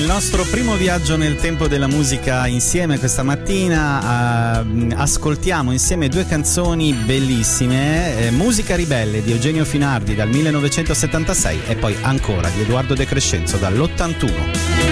nostro primo viaggio nel tempo della musica insieme questa mattina ascoltiamo insieme due canzoni bellissime, Musica ribelle di Eugenio Finardi dal 1976 e poi Ancora di Edoardo De Crescenzo dall'81.